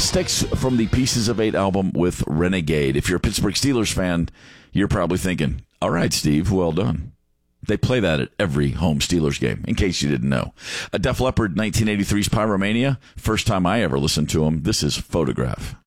Sticks from the Pieces of Eight album with Renegade. If you're a Pittsburgh Steelers fan, you're probably thinking, all right, Steve, well done. They play that at every home Steelers game, in case you didn't know. Def Leppard, 1983's Pyromania. First time I ever listened to them. This is Photograph.